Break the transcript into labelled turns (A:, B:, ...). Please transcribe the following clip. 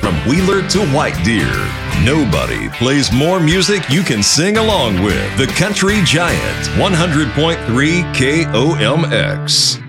A: From Wheeler to White Deer, nobody plays more music you can sing along with. The Country Giant, 100.3 KOMX.